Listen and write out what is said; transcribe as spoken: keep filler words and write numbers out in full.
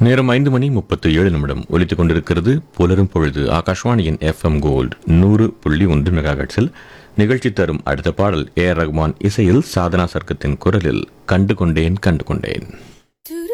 நேரம் ஐந்து மணி முப்பத்தி ஏழு நிமிடம் ஒலித்துக் கொண்டிருக்கிறது புலரும் பொழுது. ஆகாஷ்வாணியின் எஃப்எம் கோல்டு நூறு புள்ளி ஒன்று மெகாஹெர்ட்ஸில் நிகழ்ச்சி தரும் அடுத்த பாடல் ஏ ஆர் ரஹ்மான் இசையில் சாதனா சர்க்கத்தின் குரலில் கண்டு கொண்டேன் கண்டு கொண்டேன்.